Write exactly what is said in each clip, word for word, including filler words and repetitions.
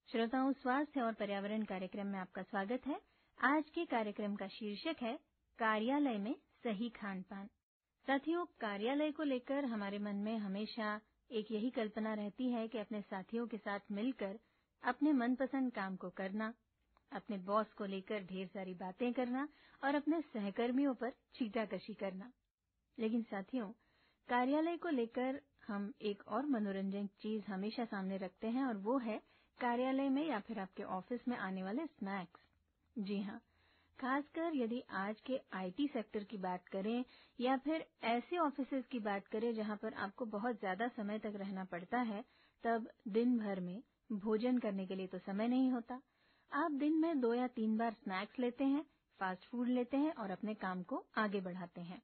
श्रोताओं, स्वास्थ्य और पर्यावरण कार्यक्रम में आपका स्वागत है। आज के कार्यक्रम का शीर्षक है कार्यालय में सही खान-पान। साथियों, कार्यालय को लेकर हमारे मन में हमेशा एक यही कल्पना रहती है कि अपने साथियों के साथ मिलकर अपने मनपसंद काम को करना, अपने बॉस को लेकर ढेर सारी बातें करना और अपने सहकर्मियों पर छीटाकशी करना। लेकिन साथियों, कार्यालय को लेकर हम एक और मनोरंजक चीज हमेशा सामने रखते हैं और वो है कार्यालय में या फिर आपके ऑफिस में आने वाले स्नैक्स। जी हाँ, खासकर यदि आज के आईटी सेक्टर की बात करें या फिर ऐसे ऑफिसेज की बात करें जहां पर आपको बहुत ज्यादा समय तक रहना पड़ता है, तब दिन भर में भोजन करने के लिए तो समय नहीं होता। आप दिन में दो या तीन बार स्नैक्स लेते हैं, फास्ट फूड लेते हैं और अपने काम को आगे बढ़ाते हैं।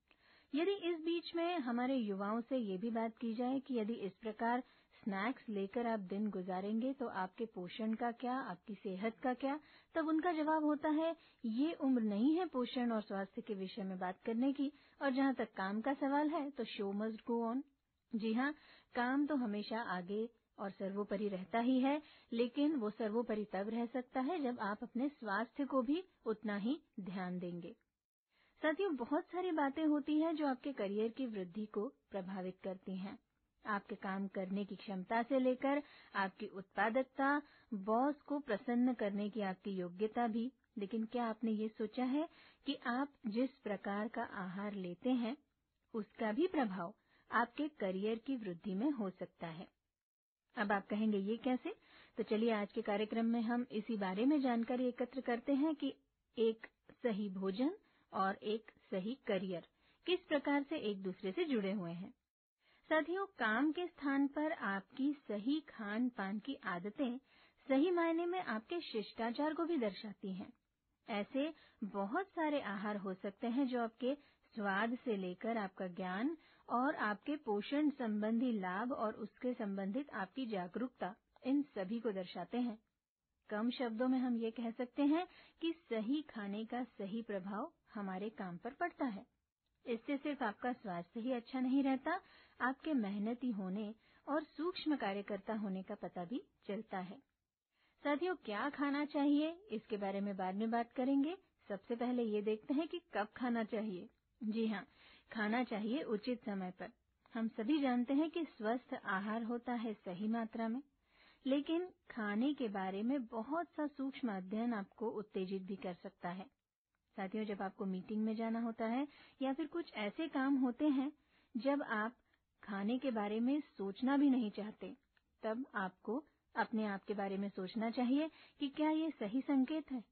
यदि इस बीच में हमारे युवाओं से ये भी बात की जाए कि यदि इस प्रकार स्नैक्स लेकर आप दिन गुजारेंगे तो आपके पोषण का क्या, आपकी सेहत का क्या, तब उनका जवाब होता है, ये उम्र नहीं है पोषण और स्वास्थ्य के विषय में बात करने की, और जहां तक काम का सवाल है तो शो मस्ट गो ऑन। जी हाँ, काम तो हमेशा आगे और सर्वोपरि रहता ही है, लेकिन वो सर्वोपरि तब रह सकता है जब आप अपने स्वास्थ्य को भी उतना ही ध्यान देंगे। साथियों, बहुत सारी बातें होती हैं जो आपके करियर की वृद्धि को प्रभावित करती हैं। आपके काम करने की क्षमता से लेकर आपकी उत्पादकता, बॉस को प्रसन्न करने की आपकी योग्यता भी। लेकिन क्या आपने ये सोचा है कि आप जिस प्रकार का आहार लेते हैं, उसका भी प्रभाव आपके करियर की वृद्धि में हो सकता है। अब आप कहेंगे ये कैसे? तो चलिए आज के कार्यक्रम में हम इसी बारे में जानकारी एकत्र करते हैं कि एक सही भोजन और एक सही करियर किस प्रकार से एक दूसरे से जुड़े हुए हैं। साथियों, काम के स्थान पर आपकी सही खान पान की आदतें सही मायने में आपके शिष्टाचार को भी दर्शाती हैं। ऐसे बहुत सारे आहार हो सकते हैं जो आपके स्वाद से लेकर आपका ज्ञान और आपके पोषण संबंधी लाभ और उसके संबंधित आपकी जागरूकता, इन सभी को दर्शाते हैं। कम शब्दों में हम ये कह सकते हैं कि सही खाने का सही प्रभाव हमारे काम पर पड़ता है। इससे सिर्फ आपका स्वास्थ्य ही अच्छा नहीं रहता, आपके मेहनती होने और सूक्ष्म कार्यकर्ता होने का पता भी चलता है। साथियों, क्या खाना चाहिए इसके बारे में बाद में बात करेंगे। सबसे पहले ये देखते हैं कि कब खाना चाहिए। जी हाँ, खाना चाहिए उचित समय पर। हम सभी जानते हैं कि स्वस्थ आहार होता है सही मात्रा में, लेकिन खाने के बारे में बहुत सा सूक्ष्म अध्ययन आपको उत्तेजित भी कर सकता है। साथियों, जब आपको मीटिंग में जाना होता है या फिर कुछ ऐसे काम होते हैं जब आप खाने के बारे में सोचना भी नहीं चाहते, तब आपको अपने आप के बारे में सोचना चाहिए कि क्या ये सही संकेत है।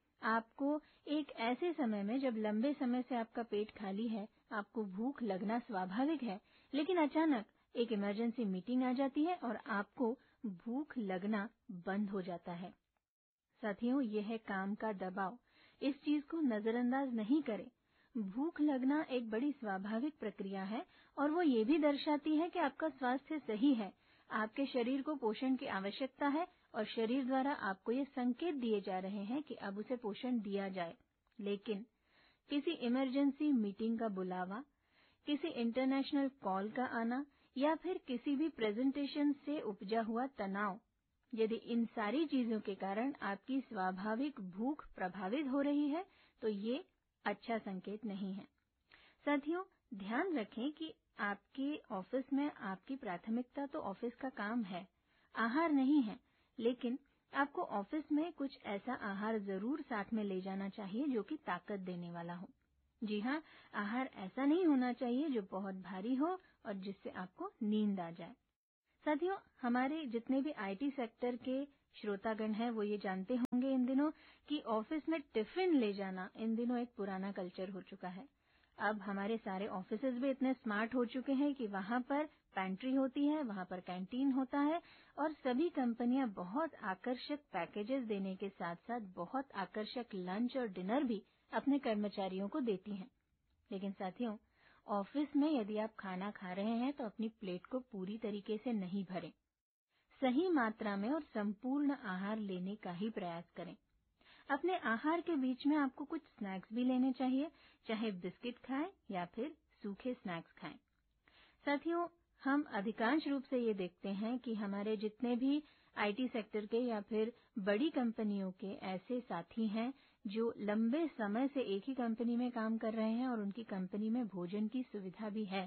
आपको एक ऐसे समय में जब लंबे समय से आपका पेट खाली है, आपको भूख लगना स्वाभाविक है, लेकिन अचानक एक इमरजेंसी मीटिंग आ जाती है और आपको भूख लगना बंद हो जाता है। साथियों, यह है काम का दबाव। इस चीज को नजरअंदाज नहीं करें। भूख लगना एक बड़ी स्वाभाविक प्रक्रिया है और वो ये भी दर्शाती है कि आपका स्वास्थ्य सही है, आपके शरीर को पोषण की आवश्यकता है और शरीर द्वारा आपको ये संकेत दिए जा रहे हैं कि अब उसे पोषण दिया जाए। लेकिन किसी इमरजेंसी मीटिंग का बुलावा, किसी इंटरनेशनल कॉल का आना या फिर किसी भी प्रेजेंटेशन से उपजा हुआ तनाव, यदि इन सारी चीजों के कारण आपकी स्वाभाविक भूख प्रभावित हो रही है, तो ये अच्छा संकेत नहीं है। साथियों, ध्यान रखें कि आपके ऑफिस में आपकी प्राथमिकता तो ऑफिस का काम है, आहार नहीं है, लेकिन आपको ऑफिस में कुछ ऐसा आहार जरूर साथ में ले जाना चाहिए जो कि ताकत देने वाला हो। जी हाँ, आहार ऐसा नहीं होना चाहिए जो बहुत भारी हो और जिससे आपको नींद आ जाए। साथियों, हमारे जितने भी आईटी सेक्टर के श्रोतागण हैं वो ये जानते होंगे इन दिनों कि ऑफिस में टिफिन ले जाना इन दिनों एक पुराना कल्चर हो चुका है। अब हमारे सारे ऑफिसेज भी इतने स्मार्ट हो चुके हैं कि वहां पर पैंट्री होती है, वहां पर कैंटीन होता है और सभी कंपनियां बहुत आकर्षक पैकेजेस देने के साथ साथ बहुत आकर्षक लंच और डिनर भी अपने कर्मचारियों को देती हैं। लेकिन साथियों, ऑफिस में यदि आप खाना खा रहे हैं तो अपनी प्लेट को पूरी तरीके से नहीं भरें। सही मात्रा में और संपूर्ण आहार लेने का ही प्रयास करें। अपने आहार के बीच में आपको कुछ स्नैक्स भी लेने चाहिए, चाहे बिस्किट खाएं या फिर सूखे स्नैक्स खाएं। साथियों, हम अधिकांश रूप से ये देखते हैं कि हमारे जितने भी आईटी सेक्टर के या फिर बड़ी कंपनियों के ऐसे साथी हैं जो लंबे समय से एक ही कंपनी में काम कर रहे हैं और उनकी कंपनी में भोजन की सुविधा भी है।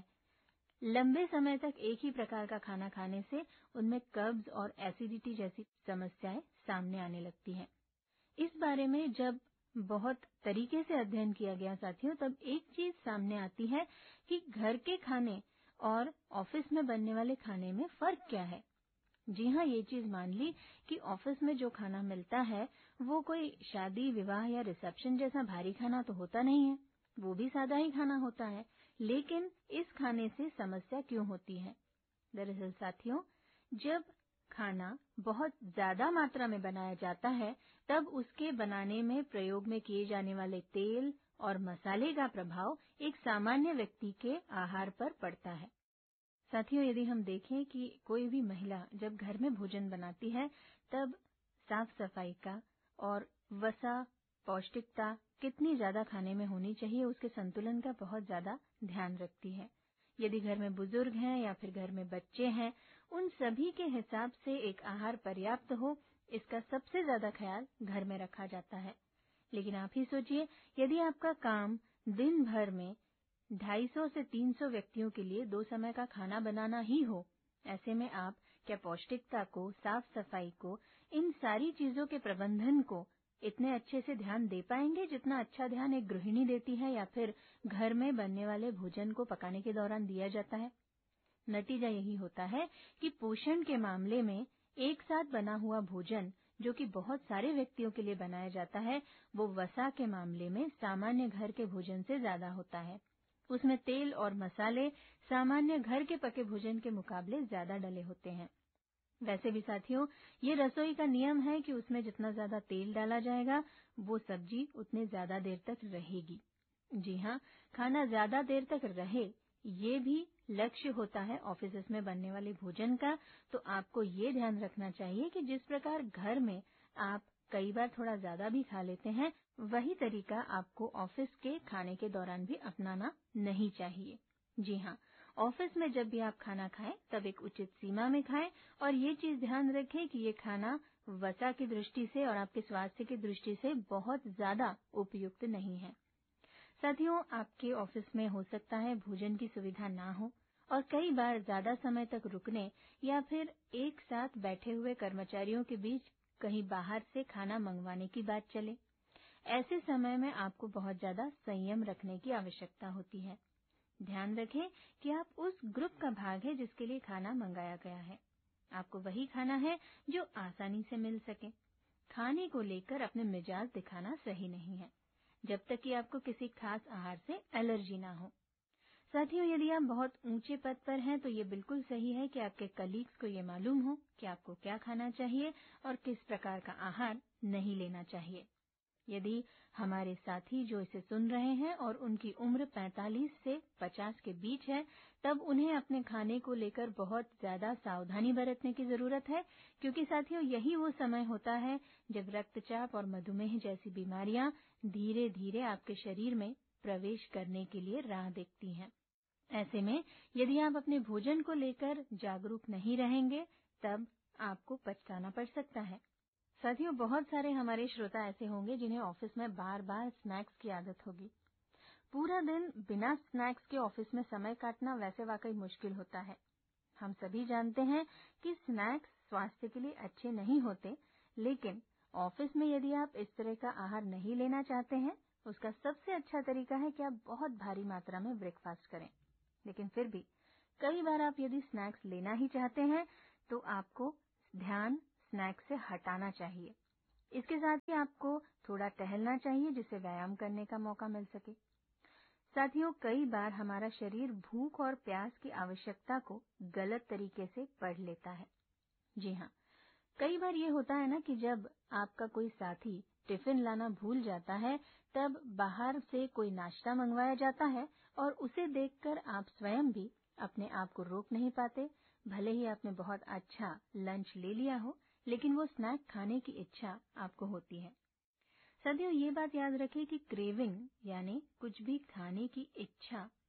लंबे समय तक एक ही प्रकार का खाना खाने से उनमें कब्ज और एसिडिटी जैसी समस्याएं सामने आने लगती हैं। इस बारे में जब बहुत तरीके से अध्ययन किया गया साथियों, तब एक चीज सामने आती है कि घर के खाने और ऑफिस में बनने वाले खाने में फर्क क्या है। जी हाँ, ये चीज मान ली कि ऑफिस में जो खाना मिलता है वो कोई शादी विवाह या रिसेप्शन जैसा भारी खाना तो होता नहीं है, वो भी सादा ही खाना होता है। लेकिन इस खाने से समस्या क्यों होती है? दरअसल साथियों, जब खाना बहुत ज्यादा मात्रा में बनाया जाता है तब उसके बनाने में प्रयोग में किए जाने वाले तेल और मसाले का प्रभाव एक सामान्य व्यक्ति के आहार पर पड़ता है। साथियों, यदि हम देखें कि कोई भी महिला जब घर में भोजन बनाती है तब साफ सफाई का और वसा, पौष्टिकता कितनी ज्यादा खाने में होनी चाहिए उसके संतुलन का बहुत ज्यादा ध्यान रखती है। यदि घर में बुजुर्ग हैं या फिर घर में बच्चे हैं, उन सभी के हिसाब से एक आहार पर्याप्त हो, इसका सबसे ज्यादा ख्याल घर में रखा जाता है। लेकिन आप ही सोचिए, यदि आपका काम दिन भर में ढाई सौ से तीन सौ व्यक्तियों के लिए दो समय का खाना बनाना ही हो, ऐसे में आप क्या पौष्टिकता को, साफ सफाई को, इन सारी चीजों के प्रबंधन को इतने अच्छे से ध्यान दे पाएंगे जितना अच्छा ध्यान एक गृहिणी देती है या फिर घर में बनने वाले भोजन को पकाने के दौरान दिया जाता है? नतीजा यही होता है कि पोषण के मामले में एक साथ बना हुआ भोजन जो कि बहुत सारे व्यक्तियों के लिए बनाया जाता है, वो वसा के मामले में सामान्य घर के भोजन से ज्यादा होता है। उसमें तेल और मसाले सामान्य घर के पके भोजन के मुकाबले ज्यादा डले होते हैं। वैसे भी साथियों, ये रसोई का नियम है कि उसमें जितना ज्यादा तेल डाला जाएगा वो सब्जी उतने ज्यादा देर तक रहेगी। जी हाँ, खाना ज्यादा देर तक रहे, ये भी लक्ष्य होता है ऑफिस में बनने वाले भोजन का। तो आपको ये ध्यान रखना चाहिए कि जिस प्रकार घर में आप कई बार थोड़ा ज्यादा भी खा लेते हैं, वही तरीका आपको ऑफिस के खाने के दौरान भी अपनाना नहीं चाहिए। जी हाँ, ऑफिस में जब भी आप खाना खाएं तब एक उचित सीमा में खाएं और ये चीज ध्यान रखें कि ये खाना वसा की दृष्टि से और आपके स्वास्थ्य की दृष्टि से बहुत ज्यादा उपयुक्त नहीं है। साथियों, आपके ऑफिस में हो सकता है भोजन की सुविधा ना हो और कई बार ज्यादा समय तक रुकने या फिर एक साथ बैठे हुए कर्मचारियों के बीच कहीं बाहर से खाना मंगवाने की बात चले। ऐसे समय में आपको बहुत ज्यादा संयम रखने की आवश्यकता होती है। ध्यान रखें कि आप उस ग्रुप का भाग है जिसके लिए खाना मंगाया गया है। आपको वही खाना है जो आसानी से मिल सके। खाने को लेकर अपने मिजाज दिखाना सही नहीं है, जब तक कि आपको किसी खास आहार से एलर्जी ना हो। साथियों, यदि आप बहुत ऊंचे पद पर हैं तो ये बिल्कुल सही है कि आपके कलीग्स को ये मालूम हो कि आपको क्या खाना चाहिए और किस प्रकार का आहार नहीं लेना चाहिए। यदि हमारे साथी जो इसे सुन रहे हैं और उनकी उम्र पैंतालीस से पचास के बीच है, तब उन्हें अपने खाने को लेकर बहुत ज्यादा सावधानी बरतने की जरूरत है, क्योंकि साथियों यही वो समय होता है जब रक्तचाप और मधुमेह जैसी बीमारियां धीरे धीरे आपके शरीर में प्रवेश करने के लिए राह देखती हैं। ऐसे में यदि आप अपने भोजन को लेकर जागरूक नहीं रहेंगे, तब आपको पछताना पड़ सकता है। साथियों, बहुत सारे हमारे श्रोता ऐसे होंगे जिन्हें ऑफिस में बार बार स्नैक्स की आदत होगी। पूरा दिन बिना स्नैक्स के ऑफिस में समय काटना वैसे वाकई मुश्किल होता है। हम सभी जानते हैं कि स्नैक्स स्वास्थ्य के लिए अच्छे नहीं होते, लेकिन ऑफिस में यदि आप इस तरह का आहार नहीं लेना चाहते हैं, उसका सबसे अच्छा तरीका है कि आप बहुत भारी मात्रा में ब्रेकफास्ट करें। लेकिन फिर भी कई बार आप यदि स्नैक्स लेना ही चाहते हैं तो आपको ध्यान स्नैक्स से हटाना चाहिए। इसके साथ ही आपको थोड़ा टहलना चाहिए जिससे व्यायाम करने का मौका मिल सके। साथियों, कई बार हमारा शरीर भूख और प्यास की आवश्यकता को गलत तरीके से पढ़ लेता है। जी हाँ, कई बार ये होता है ना कि जब आपका कोई साथी टिफिन लाना भूल जाता है, तब बाहर से कोई नाश्ता मंगवाया जाता है और उसे देखकर आप स्वयं भी अपने आप को रोक नहीं पाते। भले ही आपने बहुत अच्छा लंच ले लिया हो, लेकिन वो स्नैक खाने की इच्छा आपको होती है। साथियों, ये बात याद रखें कि क्रेविंग यानी कुछ भी खाने की इच्छा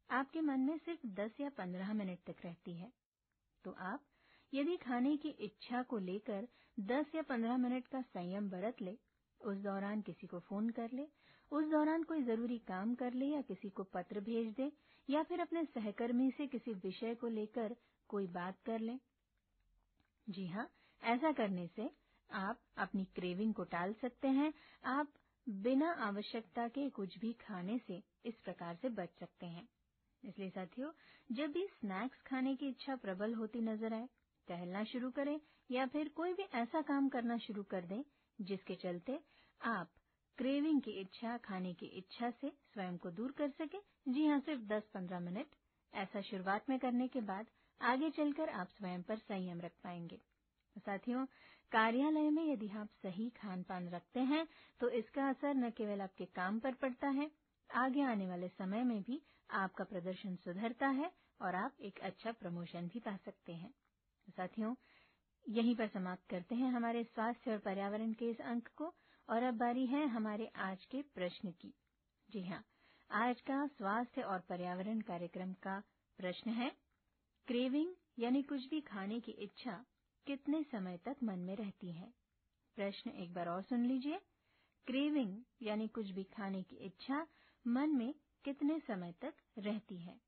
आपके मन में सिर्फ दस या पंद्रह मिनट तक रहती है। तो आप यदि खाने की इच्छा को लेकर दस या पंद्रह मिनट का संयम बरत ले, उस दौरान किसी को फोन कर ले, उस दौरान कोई जरूरी काम कर ले या किसी को पत्र भेज दे या फिर अपने सहकर्मी से किसी विषय को लेकर कोई बात कर ले। जी हाँ, ऐसा करने से आप अपनी क्रेविंग को टाल सकते हैं। आप बिना आवश्यकता के कुछ भी खाने से इस प्रकार से बच सकते हैं। इसलिए साथियों, जब भी स्नैक्स खाने की इच्छा प्रबल होती नजर आए, टहलना शुरू करें या फिर कोई भी ऐसा काम करना शुरू कर दें जिसके चलते आप क्रेविंग की इच्छा, खाने की इच्छा से स्वयं को दूर कर सके। जी हाँ, सिर्फ दस पंद्रह मिनट। ऐसा शुरुआत में करने के बाद आगे चलकर आप स्वयं पर संयम रख पाएंगे। साथियों, कार्यालय में यदि आप सही खान पान रखते हैं तो इसका असर न केवल आपके काम पर पड़ता है, आगे आने वाले समय में भी आपका प्रदर्शन सुधरता है और आप एक अच्छा प्रमोशन भी पा सकते हैं। साथियों, यहीं पर समाप्त करते हैं हमारे स्वास्थ्य और पर्यावरण के इस अंक को और अब बारी है हमारे आज के प्रश्न की। जी हाँ, आज का स्वास्थ्य और पर्यावरण कार्यक्रम का प्रश्न है, क्रेविंग यानी कुछ भी खाने की इच्छा कितने समय तक मन में रहती है? प्रश्न एक बार और सुन लीजिए। क्रेविंग यानी कुछ भी खाने की इच्छा मन में कितने समय तक रहती है?